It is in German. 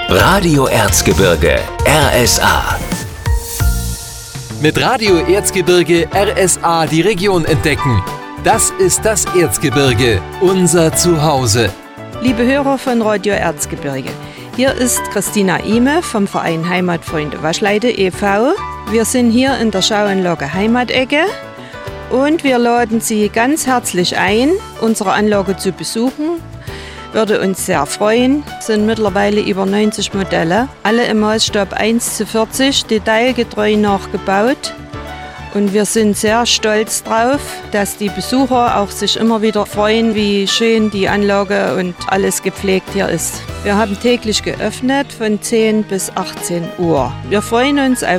Radio Erzgebirge RSA. Mit Radio Erzgebirge RSA die Region entdecken. Das ist das Erzgebirge, unser Zuhause. Liebe Hörer von Radio Erzgebirge, hier ist Christina Ihme vom Verein Heimatfreunde Waschleide e.V. Wir sind hier in der Schauanlage Heimatecke und wir laden Sie ganz herzlich ein, unsere Anlage zu besuchen. Würde uns sehr freuen. Es sind mittlerweile über 90 Modelle, alle im Maßstab 1:40, detailgetreu nachgebaut. Und wir sind sehr stolz drauf, dass die Besucher auch sich immer wieder freuen, wie schön die Anlage und alles gepflegt hier ist. Wir haben täglich geöffnet von 10 bis 18 Uhr. Wir freuen uns auf